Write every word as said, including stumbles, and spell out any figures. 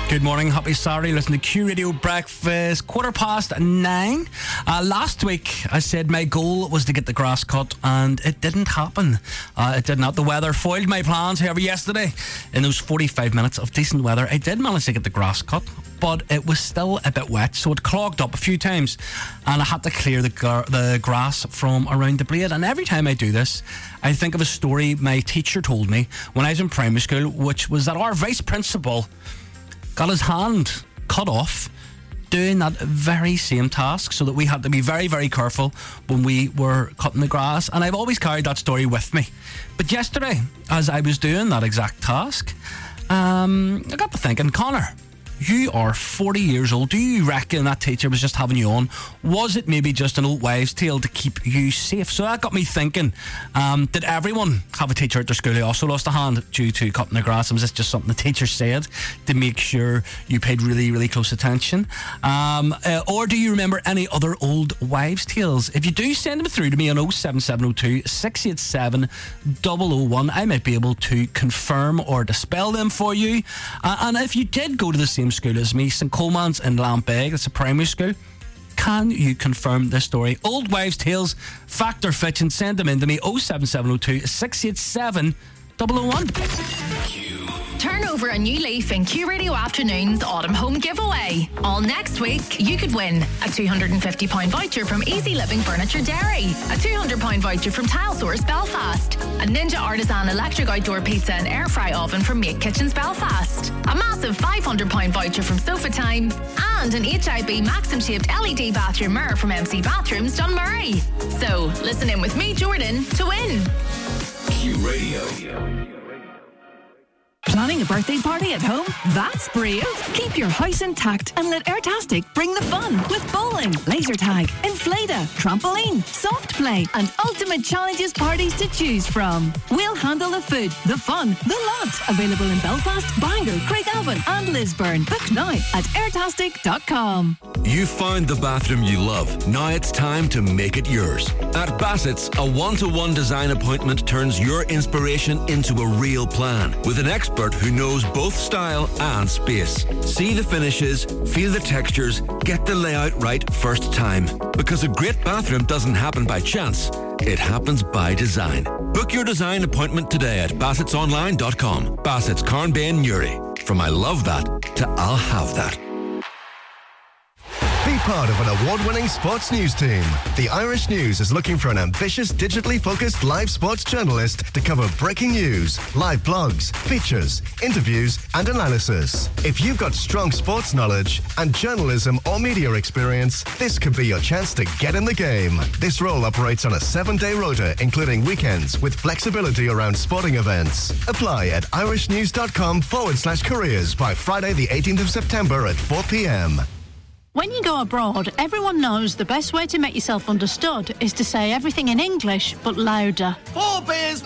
Good morning, happy Saturday. Listen to Q Radio Breakfast, quarter past nine. Uh, last week, I said my goal was to get the grass cut, and it didn't happen. Uh, it did not. The weather foiled my plans. However, yesterday, in those forty-five minutes of decent weather, I did manage to get the grass cut, but it was still a bit wet, so it clogged up a few times, and I had to clear the, gar- the grass from around the blade. And every time I do this, I think of a story my teacher told me when I was in primary school, which was that our vice principal got his hand cut off doing that very same task, so that we had to be very, very careful when we were cutting the grass. And I've always carried that story with me. But yesterday, as I was doing that exact task, um, I got to thinking, Connor, you are forty years old. Do you reckon that teacher was just having you on? Was it maybe just an old wives' tale to keep you safe? So that got me thinking, um, did everyone have a teacher at their school who also lost a hand due to cutting the grass? Was this just something the teacher said to make sure you paid really, really close attention? Um, uh, or do you remember any other old wives' tales? If you do, send them through to me on oh seven seven oh two, six eight seven, oh oh one. I might be able to confirm or dispel them for you. Uh, and if you did go to the same school as me, St Coleman's in Lampeg, it's a primary school, can you confirm this story? Old wives' tales, fact or fiction, send them in to me, oh seven seven oh two, six eight seven, oh oh one. Turn over a new leaf in Q Radio Afternoon's Autumn Home Giveaway. All next week, you could win a two hundred fifty pounds voucher from Easy Living Furniture Dairy, a two hundred pounds voucher from Tilesource Belfast, a Ninja Artisan electric outdoor pizza and air fry oven from Make Kitchens Belfast, a massive five hundred pounds voucher from Sofa Time, and an H I B Maxim shaped L E D bathroom mirror from M C Bathrooms Dunmurray. So, listen in with me, Jordan, to win. Q Radio. Planning a birthday party at home? That's brave. Keep your house intact and let Airtastic bring the fun with bowling, laser tag, inflata, trampoline, soft play, and ultimate challenges parties to choose from. We'll handle the food, the fun, the lot. Available in Belfast, Bangor, Craigavon, and Lisburn. Book now at airtastic dot com. You found the bathroom you love. Now it's time to make it yours. At Bassett's, a one-to-one design appointment turns your inspiration into a real plan with an expert who knows both style and space. See the finishes, feel the textures, get the layout right first time. Because a great bathroom doesn't happen by chance, it happens by design. Book your design appointment today at bassets online dot com. Bassett's, Carnbane, Newry. From I love that to I'll have that. Be part of an award-winning sports news team. The Irish News is looking for an ambitious, digitally focused live sports journalist to cover breaking news, live blogs, features, interviews, and analysis. If you've got strong sports knowledge and journalism or media experience, this could be your chance to get in the game. This role operates on a seven-day rota, including weekends, with flexibility around sporting events. Apply at irishnews.com forward slash careers by Friday the eighteenth of September at four p.m. When you go abroad, everyone knows the best way to make yourself understood is to say everything in English, but louder. Four beers,